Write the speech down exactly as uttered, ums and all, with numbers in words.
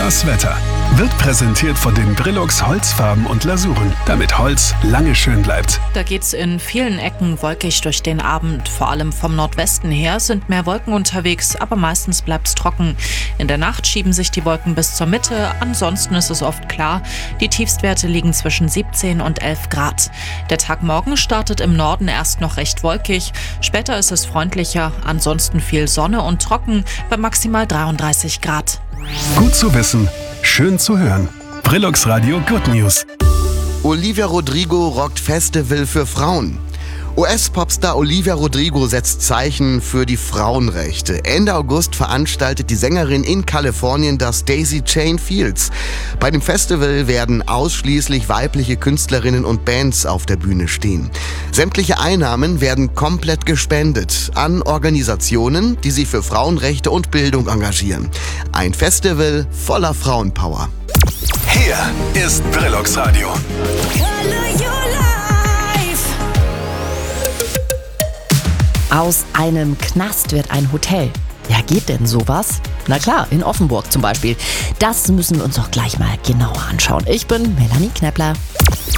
Das Wetter wird präsentiert von den Brillux Holzfarben und Lasuren, damit Holz lange schön bleibt. Da geht's in vielen Ecken wolkig durch den Abend. Vor allem vom Nordwesten her sind mehr Wolken unterwegs, aber meistens bleibt's trocken. In der Nacht schieben sich die Wolken bis zur Mitte, ansonsten ist es oft klar. Die Tiefstwerte liegen zwischen siebzehn und elf Grad. Der Tag morgen startet im Norden erst noch recht wolkig, später ist es freundlicher, ansonsten viel Sonne und trocken bei maximal dreiunddreißig Grad. Gut zu wissen, schön zu hören. Brillux Radio Good News. Olivia Rodrigo rockt Festival für Frauen. U S-Popstar Olivia Rodrigo setzt Zeichen für die Frauenrechte. Ende August veranstaltet die Sängerin in Kalifornien das Daisy Chain Fields. Bei dem Festival werden ausschließlich weibliche Künstlerinnen und Bands auf der Bühne stehen. Sämtliche Einnahmen werden komplett gespendet an Organisationen, die sich für Frauenrechte und Bildung engagieren. Ein Festival voller Frauenpower. Hier ist Brillux Radio. Aus einem Knast wird ein Hotel. Ja, geht denn sowas? Na klar, in Offenburg zum Beispiel. Das müssen wir uns doch gleich mal genauer anschauen. Ich bin Melanie Knäppler.